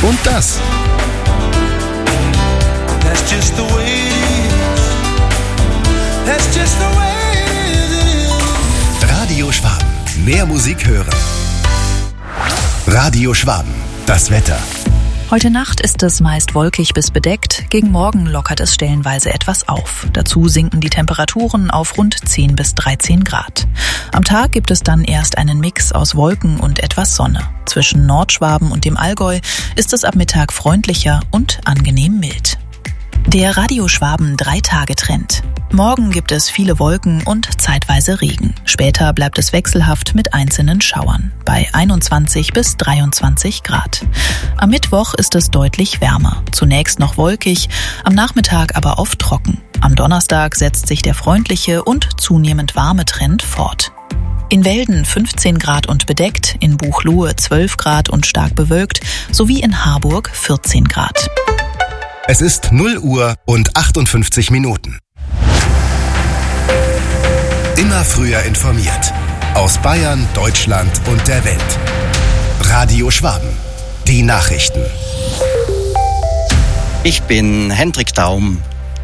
und das. That's just the way it is. That's just the way it is. Radio Schwaben. Mehr Musik hören. Radio Schwaben. Das Wetter. Heute Nacht ist es meist wolkig bis bedeckt. Gegen Morgen lockert es stellenweise etwas auf. Dazu sinken die Temperaturen auf rund 10 bis 13 Grad. Am Tag gibt es dann erst einen Mix aus Wolken und etwas Sonne. Zwischen Nordschwaben und dem Allgäu ist es ab Mittag freundlicher und angenehm mild. Der Radio Schwaben 3-Tage-Trend. Morgen gibt es viele Wolken und zeitweise Regen. Später bleibt es wechselhaft mit einzelnen Schauern bei 21 bis 23 Grad. Am Mittwoch ist es deutlich wärmer. Zunächst noch wolkig, am Nachmittag aber oft trocken. Am Donnerstag setzt sich der freundliche und zunehmend warme Trend fort. In Welden 15 Grad und bedeckt, in Buchloe 12 Grad und stark bewölkt, sowie in Harburg 14 Grad. Es ist 0 Uhr und 58 Minuten. Immer früher informiert. Aus Bayern, Deutschland und der Welt. Radio Schwaben. Die Nachrichten. Ich bin Hendrik Daum.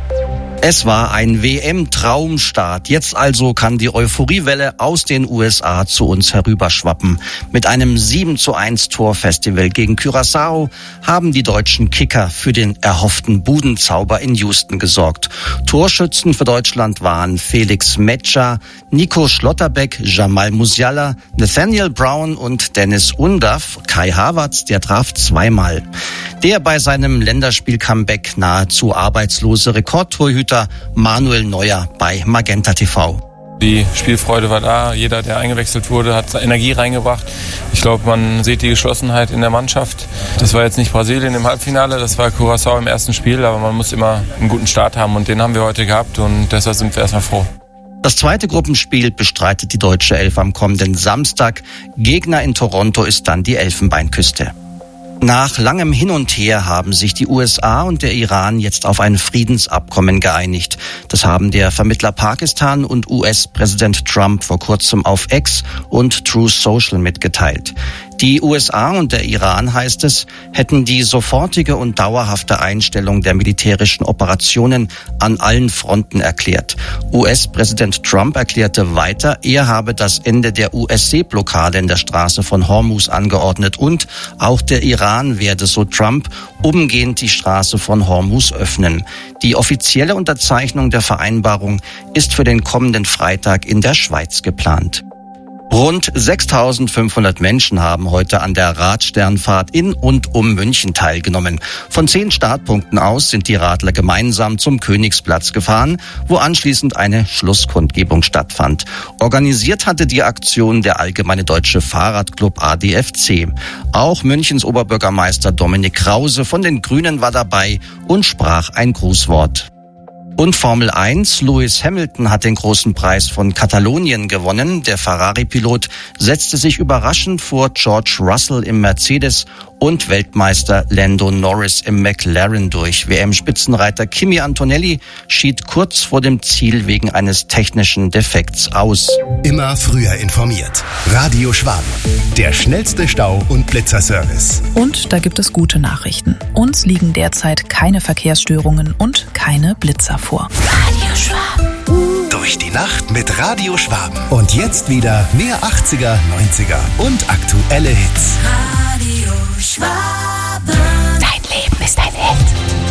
Es war ein WM-Traumstart. Jetzt also kann die Euphoriewelle aus den USA zu uns herüberschwappen. Mit einem 7:1 Torfestival gegen Curaçao haben die deutschen Kicker für den erhofften Budenzauber in Houston gesorgt. Torschützen für Deutschland waren Felix Metscher, Nico Schlotterbeck, Jamal Musiala, Nathaniel Brown und Dennis Undaff. Kai Havertz, der traf zweimal. Der bei seinem Länderspiel-Comeback nahezu arbeitslose Rekordtorhüter Manuel Neuer bei Magenta TV. Die Spielfreude war da, jeder, der eingewechselt wurde, hat Energie reingebracht. Ich glaube, man sieht die Geschlossenheit in der Mannschaft. Das war jetzt nicht Brasilien im Halbfinale, das war Curaçao im ersten Spiel, aber man muss immer einen guten Start haben und den haben wir heute gehabt und deshalb sind wir erstmal froh. Das zweite Gruppenspiel bestreitet die deutsche Elf am kommenden Samstag. Gegner in Toronto ist dann die Elfenbeinküste. Nach langem Hin und Her haben sich die USA und der Iran jetzt auf ein Friedensabkommen geeinigt. Das haben der Vermittler Pakistan und US-Präsident Trump vor kurzem auf X und Truth Social mitgeteilt. Die USA und der Iran, heißt es, hätten die sofortige und dauerhafte Einstellung der militärischen Operationen an allen Fronten erklärt. US-Präsident Trump erklärte weiter, er habe das Ende der US-Seeblockade in der Straße von Hormuz angeordnet und auch der Iran werde, so Trump, umgehend die Straße von Hormuz öffnen. Die offizielle Unterzeichnung der Vereinbarung ist für den kommenden Freitag in der Schweiz geplant. Rund 6.500 Menschen haben heute an der Radsternfahrt in und um München teilgenommen. Von 10 Startpunkten aus sind die Radler gemeinsam zum Königsplatz gefahren, wo anschließend eine Schlusskundgebung stattfand. Organisiert hatte die Aktion der Allgemeine Deutsche Fahrradclub ADFC. Auch Münchens Oberbürgermeister Dominik Krause von den Grünen war dabei und sprach ein Grußwort. Und Formel 1, Lewis Hamilton hat den großen Preis von Katalonien gewonnen. Der Ferrari-Pilot setzte sich überraschend vor George Russell im Mercedes und Weltmeister Lando Norris im McLaren durch. WM-Spitzenreiter Kimi Antonelli schied kurz vor dem Ziel wegen eines technischen Defekts aus. Immer früher informiert. Radio Schwaben. Der schnellste Stau- und Blitzerservice. Und da gibt es gute Nachrichten. Uns liegen derzeit keine Verkehrsstörungen und keine Blitzer vor. Radio Schwaben. Durch die Nacht mit Radio Schwaben. Und jetzt wieder mehr 80er, 90er und aktuelle Hits. Radio